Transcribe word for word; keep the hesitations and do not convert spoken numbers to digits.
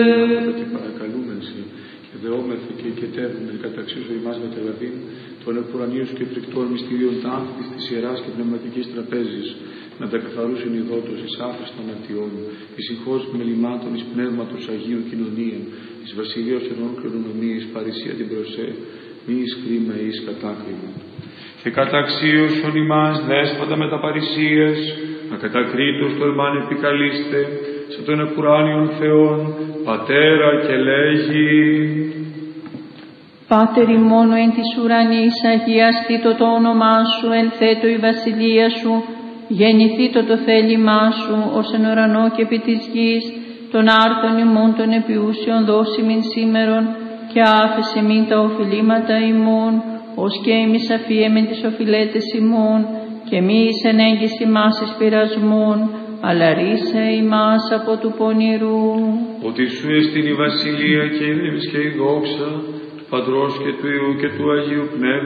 Και παρακαλούμεν σε, και δεόμεθα και οικετεύουμε καταξίωσο ημάς μετελαβήν των επουρανίων και φρικτών μυστηρίων τάφη της ιεράς και πνευματικής τραπέζης, να τα καθαρούσουν οι δότος εις άφρης των αρτιών, εις ηχώς μελημάτων εις πνεύματος Αγίου κοινωνίων, εις βασιλείως ενών κληρονομία, εις παρησία την προσέ, μη εις κρίμα εις κατάκριμα. Και καταξίωσον ημάς δέσποτα με τα παρησίες, να κατακρίτως το εμάν επικαλείστε, σε τον επουράνιον Θεόν, Πατέρα και λέγει. Πάτερ ημών εν της ουρανής, αγιαστήτω το όνομά σου, ελθέτω η βασιλεία σου, γεννηθήτω το θέλημά σου, ως εν ουρανό και επί της γης, των άρθων ημών των επιούσιων δώσιμην σήμερον, και άφησε μην τα οφειλήματα ημών, ως και εμείς αφιέμεν τις οφειλέτες ημών, και μη εις ενέγγις ημάς εις πειρασμών, αλλά ρίσε ημάς από του πονηρού. Ότι σου εστιν η βασιλεία και η δύναμις και η δόξα, του Πατρός και του Υιού και του Αγίου Πνεύματος,